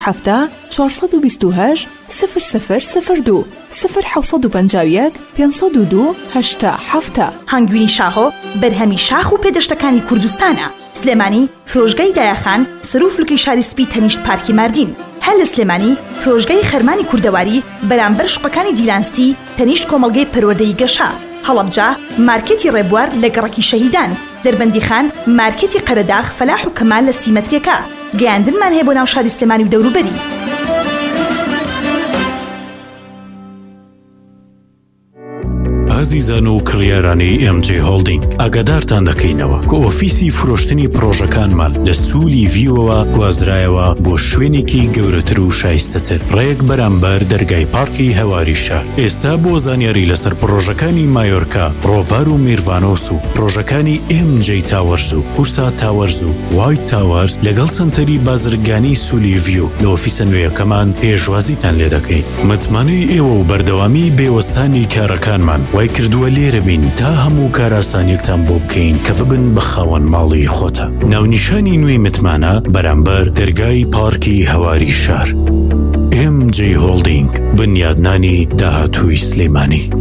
حفتا 428 0002 0751 502 8 هەنگوینی شاهۆ بەرهەمی شاخ و پێدەشتەکانی کوردستانە. سلێمانی فرۆژگای دایاخان سەروفلکەی شاری سپی تەنیشت پارکی ماردین. هەل لە سلێمانی فرۆژگای خەرمانی کوردەواری بەرامبەر شوقەکانی دیلانستی تەنیشت کۆمەڵگەی پەروەردەی گەشا. هەڵەبجا مارکێتی ڕێبوار لە گەڕەکی شەهیدان. دەربەندی خان مارکێتی قەرەداغ فەلاح و کەمال لە سیمەتریەکە. گەیاندنمان هەیە بۆ ناو شاری سلێمانی و دەوروبەری. عزیزان و کڕیارانی MJ هۆڵدینگ ئاگادارتان دەکەینەوە کە ئۆفیسی فرۆشتنی پرۆژەکانمان لە سوولی ڤیوەوە گوازرایەوە بۆ شوێنێکی گەورەتر و شایستەتر ڕێک بەرامبەر دەرگای پارکی هەواری شار. ئێستا بۆ زانیاری لەسەر پرۆژەکانی مایۆرکا، ڕۆڤار و میروانۆس و پرۆژەکانی MJ تاوەرز و هورسا تاوەرز و وایت تاوەرز لەگەڵ سنتەری بازرگانی سوولی ڤیو لە ئۆفیسە نوێیەکەمان پێشوازیتان لێ دەکەین. متمانەی ئێوە و بەردەوامی بێوەستانی کارەکانمان وای کردووە لێرە بین تا هەموو کاراسانیەکتان بۆ بکەین کە ببن بە خاوەن ماڵی خۆتە. ناونیشانی نوێی متمانە بەرامبەر دەرگای پارکی هەواری شار. MJ هۆڵدینگ بنیادنانی داهاتووی سلێمانی.